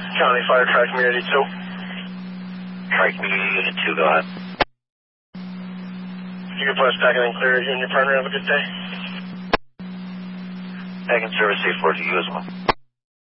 County Fire Tri-Community 2. Tri-Community Unit 2, go ahead. You can push back and then clear. You and your partner have a good day. Back in service 840 to you as well.